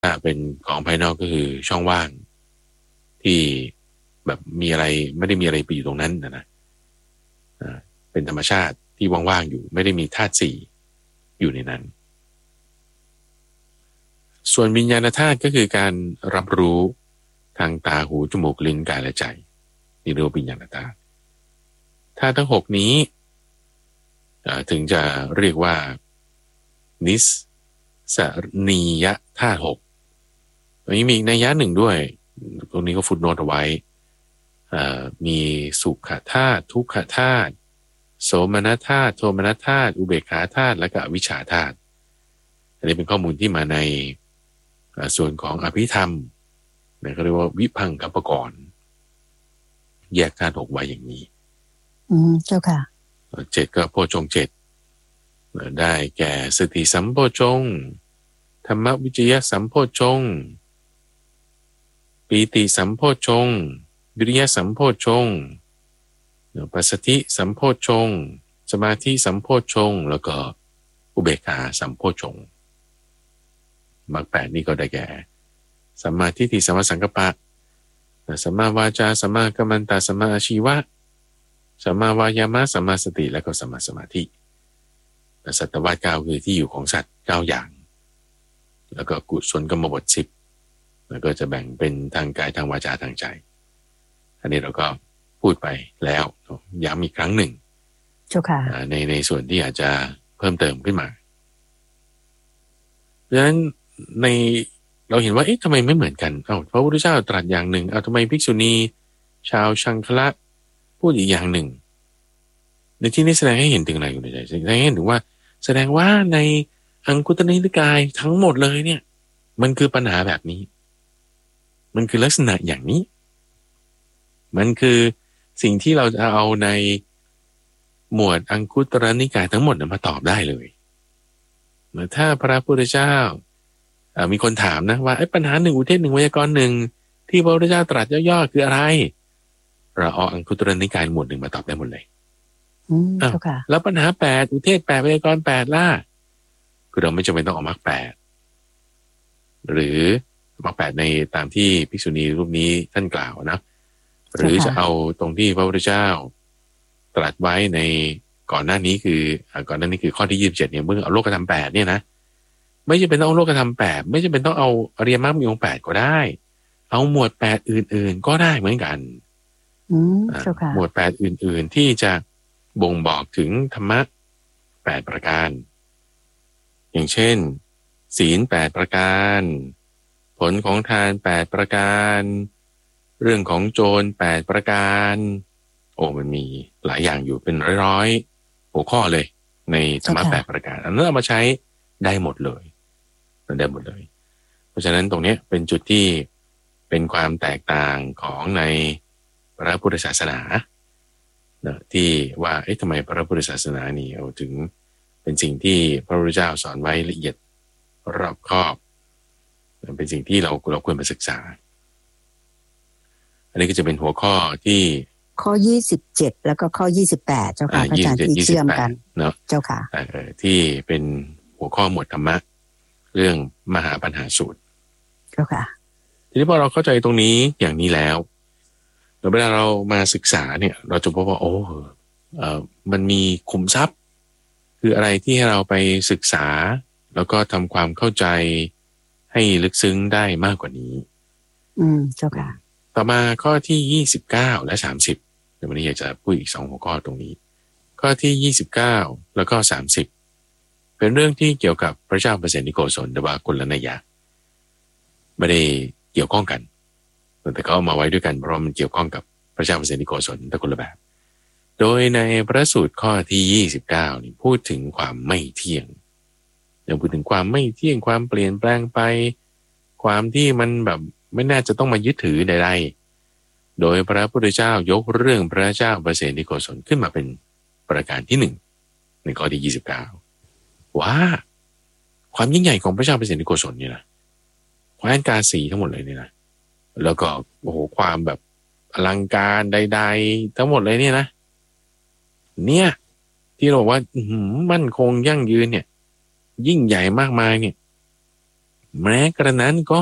ถ้าเป็นของภายนอกก็คือช่องว่างที่แบบมีอะไรไม่ได้มีอะไรไปอยู่ตรงนั้นนะเป็นธรรมชาติที่ว่างๆอยู่ไม่ได้มีธาตุสี่อยู่ในนั้นส่วนวิญญาณธาตุก็คือการรับรู้ทางตาหูจมูกลิ้นกายและใจนี่เรียกว่าวิญญาณธาตุธาตุทั้งหกนี้ถึงจะเรียกว่านิสสนียธาตุหกตรงนี้มีนัยยะหนึ่งด้วยตรงนี้ก็ฟุตโนตเอาไว้มีสุขธาตุทุกขธาตุโสมนัสธาตุโทมนัสธาตุอุเบกขาธาตุและก็อวิชชาธาตุอันนี้เป็นข้อมูลที่มาในส่วนของอภิธรรมนะเขาเรียกว่าวิพังคปกรณ์แยกธาตุหกไว้อย่างนี้เจ้าค่ะเจ็ดก็โพชฌงค์เจ็ดได้แก่สติสัมโพชฌงค์ธรรมวิจยสัมโพชฌงค์ปีติสัมโพชฌงค์วิริยสัมโพชฌงค์ปัสสติสัมโพชฌงค์สมาธิสัมโพชฌงค์แล้วก็อุเบกขาสัมโพชฌงค์มรรคแปดนี่ก็ได้แก่สัมมาทิฏฐิสัมมาสังกัปปะสัมมาวาจาสัมมากัมมันตะสัมมาอาชีวะสัมมาวายามะสัมมาสติและก็สัมมาสมาธิสัตวาส9คือที่อยู่ของสัตว์9อย่างแล้วก็กุศลกรรมบท10แล้วก็จะแบ่งเป็นทางกายทางวาจาทางใจอันนี้เราก็พูดไปแล้วย้ำอีกครั้งหนึ่งในส่วนที่อาจจะเพิ่มเติมขึ้นมาดังนั้นในเราเห็นว่าทำไมไม่เหมือนกันพระพุทธเจ้าตรัสอย่างหนึ่งทำไมภิกษุณีชาวชังคละพูดอีกอย่างหนึ่งในที่นี้แสดงให้เห็นถึงอะไรอยู่ในใจแสดงให้เห็นถึงว่าแสดงว่าในอังคุตรนิกายทั้งหมดเลยเนี่ยมันคือปัญหาแบบนี้มันคือลักษณะอย่างนี้มันคือสิ่งที่เราจะเอาในหมวดอังคุตรนิกายทั้งหมดมาตอบได้เลยถ้าพระพุทธเจ้ามีคนถามนะว่าปัญหาหนึ่งอุเทศหนึ่งไวยากรณ์หนึ่งที่พระพุทธเจ้าตรัสย่อๆคืออะไรเราเอาอังคุตรนิกายหมวดหนึ่งมาตอบได้หมดเลยแล้วปัญหา8อุเทศ8ไวยากรณ์8ล่ะคือเราไม่จำเป็นต้องเอามรรค8หรือมรรค8ในตามที่ภิกษุณีรูปนี้ท่านกล่าวนะหรือจะเอาตรงที่พระพุทธเจ้าตรัสไว้ในก่อนหน้านี้คือข้อที่27เนี่ยเมื่อเอาโลกธรรม8เนี่ยนะไม่จำเป็นต้องเอาโลกธรรม8ไม่จำเป็นต้องเอาอริยมรรคมีองค์8ก็ได้เอาหมวด8อื่นๆก็ได้เหมือนกันหมวด8อื่นๆที่จะบ่งบอกถึงธรรมะ8ประการอย่างเช่นศีล8ประการผลของทาน8ประการเรื่องของโจร8ประการมันมีหลายอย่างอยู่เป็นร้อยๆหัวข้อเลยในธรรมะ8ประการอันนั้นเอามาใช้ได้หมดเลยเพราะฉะนั้นตรงนี้เป็นจุดที่เป็นความแตกต่างของในพระพุทธศาสนาที่ว่าทำไมพระพุทธศาสนานี่ถึงเป็นสิ่งที่พระพุทธเจ้าสอนไว้ละเอียดรอบคอบเป็นสิ่งที่เราควรมาศึกษาอันนี้ก็จะเป็นหัวข้อที่ข้อ27แล้วก็ข้อ28เจ้าค่ะพระอาจารย์ที่เชื่อมกันเนาะเจ้าค่ะที่เป็นหัวข้อหมวดธรรมะเรื่องมหาปัญหาสูตรเจ้าค่ะทีนี้พอเราเข้าใจตรงนี้อย่างนี้แล้วเวลาเรามาศึกษาเนี่ยเราจะพบว่ามันมีขุมทรัพย์คืออะไรที่ให้เราไปศึกษาแล้วก็ทำความเข้าใจให้ลึกซึ้งได้มากกว่านี้เจ้าค่ะต่อมาข้อที่29และ30เดี๋ยววันนี้อยากจะพูดอีก2หัวข้อตรงนี้ข้อที่29แล้วก็30เป็นเรื่องที่เกี่ยวกับพระเจ้าเปรตนิโกศลแต่ว่าคนละนัยยะไม่ได้เกี่ยวข้องกันแต่เขาเอามาไว้ด้วยกันเพราะมันเกี่ยวข้องกับพระเจ้าเปรตนิโกศลแต่คนละแบบโดยในพระสูตรข้อที่29นี่พูดถึงความไม่เที่ยงยังพูดถึงความไม่เที่ยงความเปลี่ยนแปลงไปความที่มันแบบไม่น่าจะต้องมายึดถือใดๆโดยพระพุทธเจ้ายกเรื่องพระเจ้าเปรตนิโกศลขึ้นมาเป็นประการที่1ในข้อที่29ว่าความยิ่งใหญ่ของพระเจ้าเปรตนิโกศลเนี่ยนะแคว้นกาสีทั้งหมดเลยเนี่ยนะแล้วก็ความแบบอลังการใดๆทั้งหมดเลยเนี่ยนะเนี่ยที่เราบอกว่ามั่นคงยั่งยืนเนี่ยยิ่งใหญ่มากมายเนี่ยแม้กระนั้นก็